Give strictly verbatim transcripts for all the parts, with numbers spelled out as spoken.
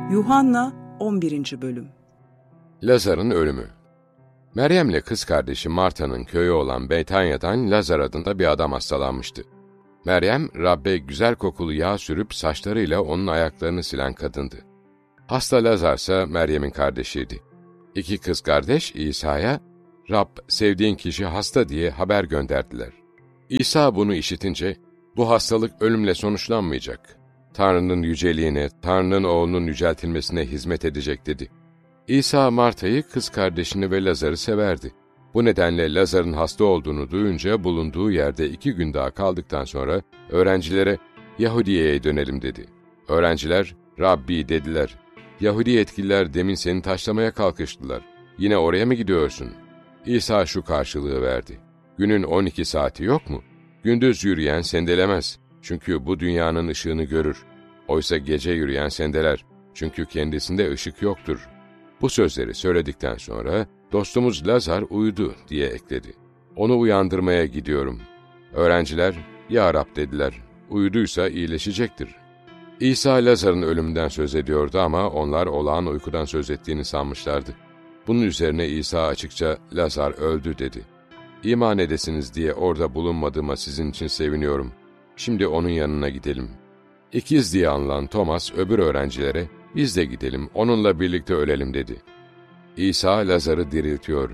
Yuhanna on birinci. Bölüm. Lazar'ın ölümü. Meryem'le kız kardeşi Marta'nın köyü olan Beytanya'dan Lazar adında bir adam hastalanmıştı. Meryem, Rab'be güzel kokulu yağ sürüp saçlarıyla onun ayaklarını silen kadındı. Hasta Lazar ise Meryem'in kardeşiydi. İki kız kardeş İsa'ya, Rab sevdiğin kişi hasta diye haber gönderdiler. İsa bunu işitince, bu hastalık ölümle sonuçlanmayacak. Tanrı'nın yüceliğine, Tanrı'nın oğlunun yüceltilmesine hizmet edecek dedi. İsa Marta'yı, kız kardeşini ve Lazar'ı severdi. Bu nedenle Lazar'ın hasta olduğunu duyunca bulunduğu yerde iki gün daha kaldıktan sonra öğrencilere Yahudiye'ye dönelim dedi. Öğrenciler, Rabbi dediler. Yahudi yetkililer demin seni taşlamaya kalkıştılar. Yine oraya mı gidiyorsun? İsa şu karşılığı verdi. Günün on iki saati yok mu? Gündüz yürüyen sendelemez. Çünkü bu dünyanın ışığını görür. Oysa gece yürüyen sendeler. Çünkü kendisinde ışık yoktur. Bu sözleri söyledikten sonra dostumuz Lazar uyudu diye ekledi. Onu uyandırmaya gidiyorum. Öğrenciler, ya Rab dediler. Uyuduysa iyileşecektir. İsa Lazar'ın ölümünden söz ediyordu ama onlar olağan uykudan söz ettiğini sanmışlardı. Bunun üzerine İsa açıkça Lazar öldü dedi. İman edesiniz diye orada bulunmadığıma sizin için seviniyorum. Şimdi onun yanına gidelim. İkiz diye anılan Thomas öbür öğrencilere biz de gidelim, onunla birlikte ölelim dedi. İsa Lazar'ı diriltiyor.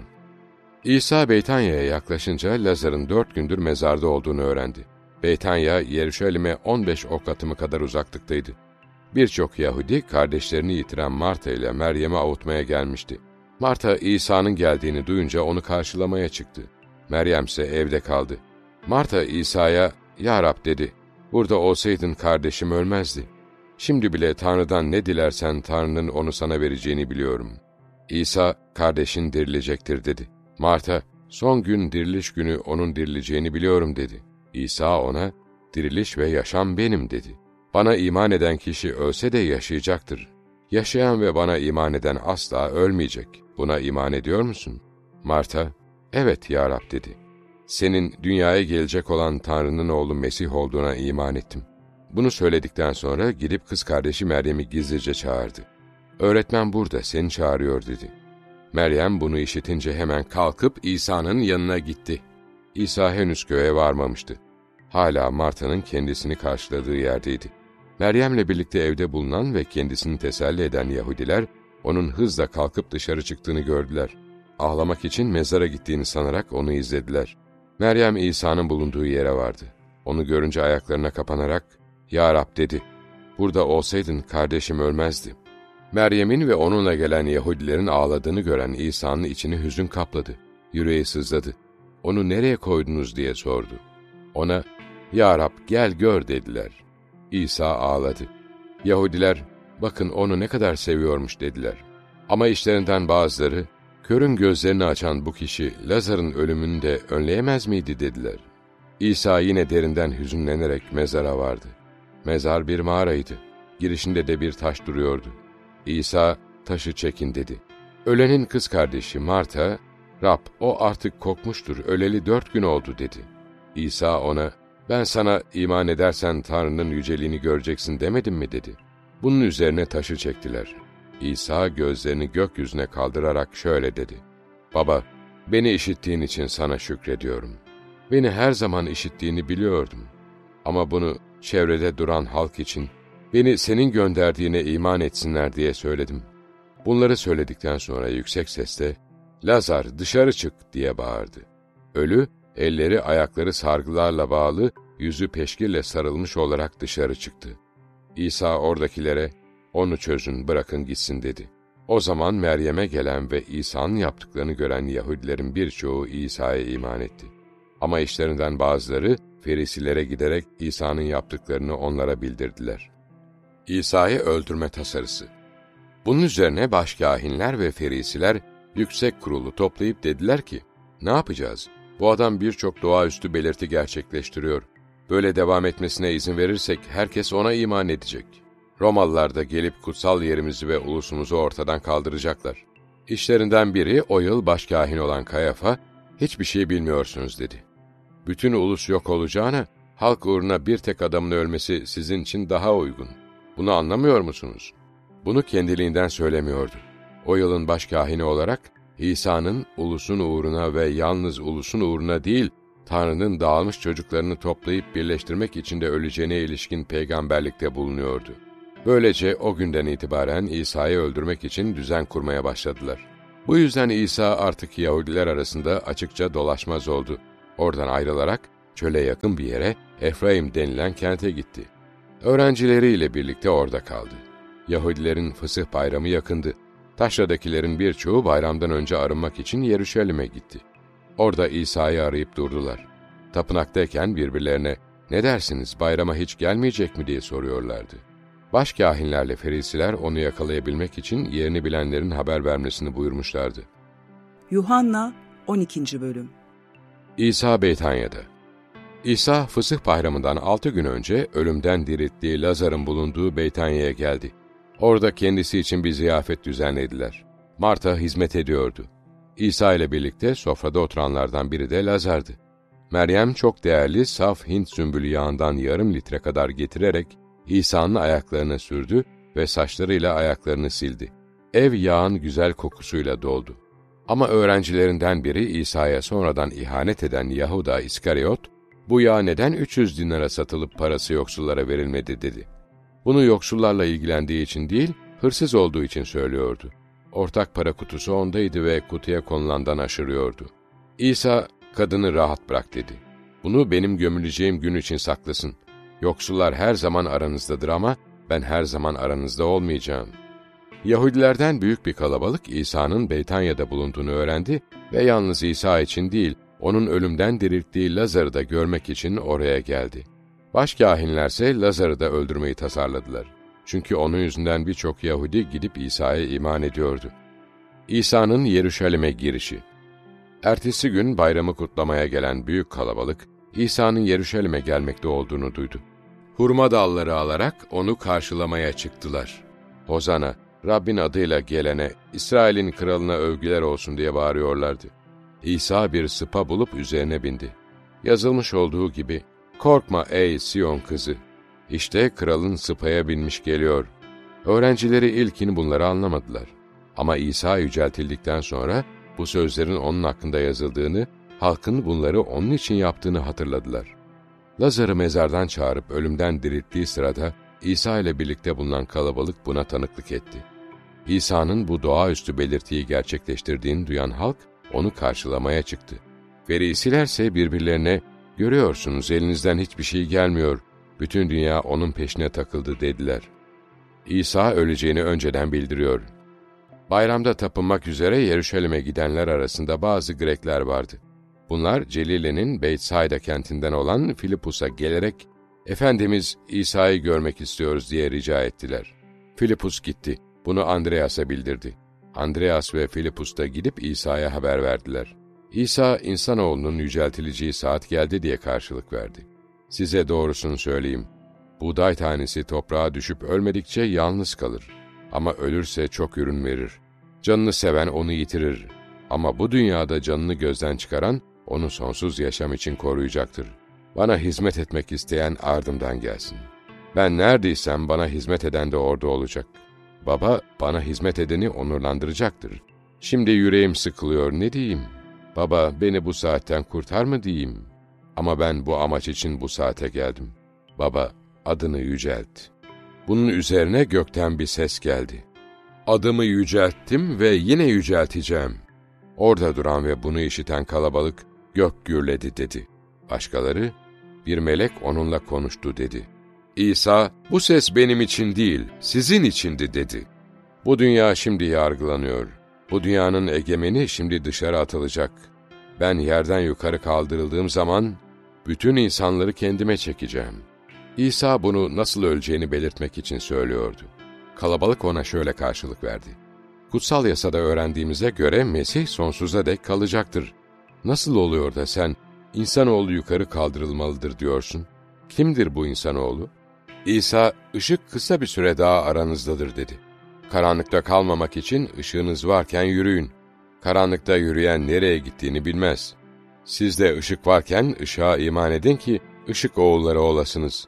İsa Beytanya'ya yaklaşınca Lazar'ın dört gündür mezarda olduğunu öğrendi. Beytanya, Yeruşalim'e on beş ok atımı kadar uzaklıktaydı. Birçok Yahudi kardeşlerini yitiren Marta ile Meryem'i avutmaya gelmişti. Marta İsa'nın geldiğini duyunca onu karşılamaya çıktı. Meryem ise evde kaldı. Marta İsa'ya, "Ya Rab" dedi, "burada olsaydın kardeşim ölmezdi. Şimdi bile Tanrı'dan ne dilersen Tanrı'nın onu sana vereceğini biliyorum." İsa, "Kardeşin dirilecektir" dedi. Marta, "Son gün diriliş günü onun dirileceğini biliyorum" dedi. İsa ona, "Diriliş ve yaşam benim" dedi. "Bana iman eden kişi ölse de yaşayacaktır. Yaşayan ve bana iman eden asla ölmeyecek. Buna iman ediyor musun?" Marta, "Evet ya Rab" dedi. "Senin dünyaya gelecek olan Tanrı'nın oğlu Mesih olduğuna iman ettim." Bunu söyledikten sonra gidip kız kardeşi Meryem'i gizlice çağırdı. "Öğretmen burada, seni çağırıyor" dedi. Meryem bunu işitince hemen kalkıp İsa'nın yanına gitti. İsa henüz köye varmamıştı. Hala Marta'nın kendisini karşıladığı yerdeydi. Meryem'le birlikte evde bulunan ve kendisini teselli eden Yahudiler, onun hızla kalkıp dışarı çıktığını gördüler. Ağlamak için mezara gittiğini sanarak onu izlediler. Meryem İsa'nın bulunduğu yere vardı. Onu görünce ayaklarına kapanarak, "Ya Rab" dedi, "burada olsaydın kardeşim ölmezdi." Meryem'in ve onunla gelen Yahudilerin ağladığını gören İsa'nın içini hüzün kapladı. Yüreği sızladı. "Onu nereye koydunuz?" diye sordu. Ona, "Ya Rab gel gör" dediler. İsa ağladı. Yahudiler, "Bakın onu ne kadar seviyormuş" dediler. Ama işlerinden bazıları, "Körün gözlerini açan bu kişi Lazar'ın ölümünü de önleyemez miydi?" dediler. İsa yine derinden hüzünlenerek mezara vardı. Mezar bir mağaraydı. Girişinde de bir taş duruyordu. İsa, "Taşı çekin" dedi. Ölenin kız kardeşi Marta, "Rab, o artık kokmuştur, öleli dört gün oldu" dedi. İsa ona, "Ben sana iman edersen Tanrı'nın yüceliğini göreceksin demedim mi?" dedi. Bunun üzerine taşı çektiler. İsa gözlerini gökyüzüne kaldırarak şöyle dedi. "Baba, beni işittiğin için sana şükrediyorum. Beni her zaman işittiğini biliyordum. Ama bunu çevrede duran halk için, beni senin gönderdiğine iman etsinler diye söyledim." Bunları söyledikten sonra yüksek sesle, "Lazar dışarı çık" diye bağırdı. Ölü, elleri ayakları sargılarla bağlı, yüzü peşkirle sarılmış olarak dışarı çıktı. İsa oradakilere, "Onu çözün, bırakın gitsin" dedi. O zaman Meryem'e gelen ve İsa'nın yaptıklarını gören Yahudilerin birçoğu İsa'ya iman etti. Ama işlerinden bazıları Ferisilere giderek İsa'nın yaptıklarını onlara bildirdiler. İsa'yı öldürme tasarısı. Bunun üzerine başkâhinler ve Ferisiler yüksek kurulu toplayıp dediler ki, "Ne yapacağız? Bu adam birçok doğaüstü belirti gerçekleştiriyor. Böyle devam etmesine izin verirsek herkes ona iman edecek. Romalılar da gelip kutsal yerimizi ve ulusumuzu ortadan kaldıracaklar." İşlerinden biri o yıl başkâhin olan Kayafa, "Hiçbir şey bilmiyorsunuz" dedi. "Bütün ulus yok olacağına, halk uğruna bir tek adamın ölmesi sizin için daha uygun. Bunu anlamıyor musunuz? Bunu kendiliğinden söylemiyordu. O yılın başkâhini olarak, İsa'nın ulusun uğruna ve yalnız ulusun uğruna değil, Tanrı'nın dağılmış çocuklarını toplayıp birleştirmek için de öleceğine ilişkin peygamberlikte bulunuyordu. Böylece o günden itibaren İsa'yı öldürmek için düzen kurmaya başladılar. Bu yüzden İsa artık Yahudiler arasında açıkça dolaşmaz oldu. Oradan ayrılarak çöle yakın bir yere, Efraim denilen kente gitti. Öğrencileriyle birlikte orada kaldı. Yahudilerin Fısıh bayramı yakındı. Taşra'dakilerin birçoğu bayramdan önce arınmak için Yeruşalim'e gitti. Orada İsa'yı arayıp durdular. Tapınaktayken birbirlerine, "Ne dersiniz, bayrama hiç gelmeyecek mi?" diye soruyorlardı. Başkâhinlerle ferisiler onu yakalayabilmek için yerini bilenlerin haber vermesini buyurmuşlardı. Yuhanna on ikinci bölüm. İsa Beytanya'da. İsa, Fısıh bayramından altı gün önce ölümden dirilttiği Lazar'ın bulunduğu Beytanya'ya geldi. Orada kendisi için bir ziyafet düzenlediler. Marta hizmet ediyordu. İsa ile birlikte sofrada oturanlardan biri de Lazar'dı. Meryem çok değerli saf Hint sümbülü yağından yarım litre kadar getirerek İsa'nın ayaklarına sürdü ve saçlarıyla ayaklarını sildi. Ev yağın güzel kokusuyla doldu. Ama öğrencilerinden biri İsa'ya sonradan ihanet eden Yahuda İskariot, "Bu yağ neden üç yüz dinara satılıp parası yoksullara verilmedi?" dedi. Bunu yoksullarla ilgilendiği için değil, hırsız olduğu için söylüyordu. Ortak para kutusu ondaydı ve kutuya konulandan aşırıyordu. İsa, "Kadını rahat bırak," dedi. "Bunu benim gömüleceğim gün için saklasın. Yoksullar her zaman aranızdadır ama ben her zaman aranızda olmayacağım." Yahudilerden büyük bir kalabalık İsa'nın Beytanya'da bulunduğunu öğrendi ve yalnız İsa için değil, onun ölümden dirilttiği Lazar'ı da görmek için oraya geldi. Başkâhinlerse Lazar'ı da öldürmeyi tasarladılar. Çünkü onun yüzünden birçok Yahudi gidip İsa'ya iman ediyordu. İsa'nın Yeruşalim'e girişi. Ertesi gün bayramı kutlamaya gelen büyük kalabalık, İsa'nın Yeruşalim'e gelmekte olduğunu duydu. Hurma dalları alarak onu karşılamaya çıktılar. "Hozana, Rabbin adıyla gelene, İsrail'in kralına övgüler olsun," diye bağırıyorlardı. İsa bir sıpa bulup üzerine bindi. Yazılmış olduğu gibi, "Korkma ey Siyon kızı, işte kralın sıpaya binmiş geliyor." Öğrencileri ilkin bunları anlamadılar. Ama İsa yüceltildikten sonra bu sözlerin onun hakkında yazıldığını, halkın bunları onun için yaptığını hatırladılar. Lazar'ı mezardan çağırıp ölümden dirilttiği sırada İsa ile birlikte bulunan kalabalık buna tanıklık etti. İsa'nın bu doğaüstü belirtiyi gerçekleştirdiğini duyan halk onu karşılamaya çıktı. Ferisilerse birbirlerine, "Görüyorsunuz, elinizden hiçbir şey gelmiyor, bütün dünya onun peşine takıldı," dediler. İsa öleceğini önceden bildiriyor. Bayramda tapınmak üzere Yeruşalim'e gidenler arasında bazı Grekler vardı. Bunlar Celile'nin Beytsaida kentinden olan Filipus'a gelerek, "Efendimiz, İsa'yı görmek istiyoruz," diye rica ettiler. Filipus gitti. Bunu Andreas'a bildirdi. Andreas ve Filipus da gidip İsa'ya haber verdiler. İsa, insanoğlunun yüceltileceği saat geldi diye karşılık verdi. "Size doğrusunu söyleyeyim. Buğday tanesi toprağa düşüp ölmedikçe yalnız kalır. Ama ölürse çok ürün verir. Canını seven onu yitirir. Ama bu dünyada canını gözden çıkaran, onu sonsuz yaşam için koruyacaktır. Bana hizmet etmek isteyen ardımdan gelsin. Ben neredeysem bana hizmet eden de orada olacak. Baba, bana hizmet edeni onurlandıracaktır. Şimdi yüreğim sıkılıyor, ne diyeyim? Baba, beni bu saatten kurtar mı diyeyim? Ama ben bu amaç için bu saate geldim. Baba, adını yücelt." Bunun üzerine gökten bir ses geldi. "Adımı yücelttim ve yine yücelteceğim." Orada duran ve bunu işiten kalabalık, "Gök gürledi," dedi. Başkaları, "Bir melek onunla konuştu," dedi. İsa, "Bu ses benim için değil, sizin içindi," dedi. "Bu dünya şimdi yargılanıyor. Bu dünyanın egemeni şimdi dışarı atılacak. Ben yerden yukarı kaldırıldığım zaman, bütün insanları kendime çekeceğim." İsa bunu nasıl öleceğini belirtmek için söylüyordu. Kalabalık ona şöyle karşılık verdi. "Kutsal yasada öğrendiğimize göre Mesih sonsuza dek kalacaktır. Nasıl oluyor da sen, insanoğlu yukarı kaldırılmalıdır diyorsun? Kimdir bu insanoğlu?" İsa, "Işık kısa bir süre daha aranızdadır," dedi. "Karanlıkta kalmamak için ışığınız varken yürüyün. Karanlıkta yürüyen nereye gittiğini bilmez. Sizde ışık varken ışığa iman edin ki ışık oğulları olasınız.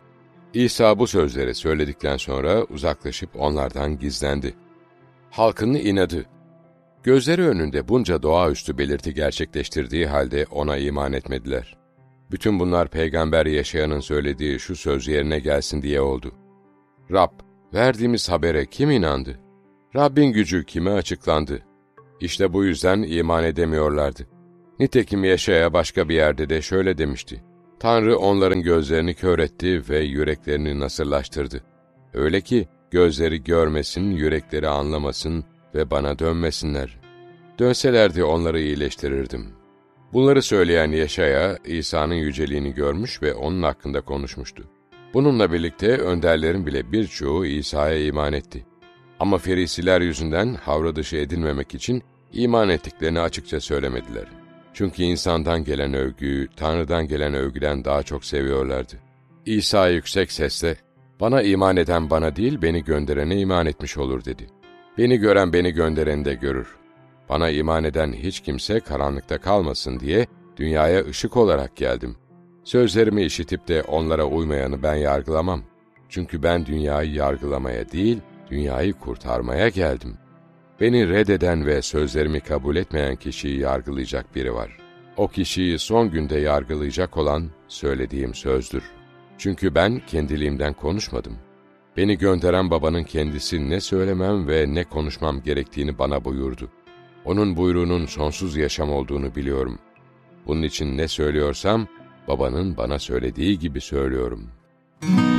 İsa bu sözleri söyledikten sonra uzaklaşıp onlardan gizlendi. Halkın inadı. Gözleri önünde bunca doğaüstü belirti gerçekleştirdiği halde ona iman etmediler. Bütün bunlar Peygamber Yeşaya'nın söylediği şu söz yerine gelsin diye oldu. Rab, verdiğimiz habere kim inandı? Rabbin gücü kime açıklandı? İşte bu yüzden iman edemiyorlardı. Nitekim Yeşaya başka bir yerde de şöyle demişti. Tanrı onların gözlerini kör etti ve yüreklerini nasırlaştırdı. Öyle ki gözleri görmesin, yürekleri anlamasın ve bana dönmesinler. Dönselerdi onları iyileştirirdim. Bunları söyleyen Yeşaya, İsa'nın yüceliğini görmüş ve onun hakkında konuşmuştu. Bununla birlikte önderlerin bile birçoğu İsa'ya iman etti. Ama Ferisiler yüzünden havra dışı edilmemek için iman ettiklerini açıkça söylemediler. Çünkü insandan gelen övgüyü, Tanrı'dan gelen övgüden daha çok seviyorlardı. İsa yüksek sesle, "Bana iman eden bana değil, beni gönderene iman etmiş olur." dedi. "Beni gören beni göndereni de görür. Bana iman eden hiç kimse karanlıkta kalmasın diye dünyaya ışık olarak geldim. Sözlerimi işitip de onlara uymayanı ben yargılamam. Çünkü ben dünyayı yargılamaya değil, dünyayı kurtarmaya geldim." Beni reddeden ve sözlerimi kabul etmeyen kişiyi yargılayacak biri var. O kişiyi son günde yargılayacak olan söylediğim sözdür. Çünkü ben kendiliğimden konuşmadım. Beni gönderen Baba'nın kendisi ne söylemem ve ne konuşmam gerektiğini bana buyurdu. Onun buyruğunun sonsuz yaşam olduğunu biliyorum. Bunun için ne söylüyorsam, Baba'nın bana söylediği gibi söylüyorum.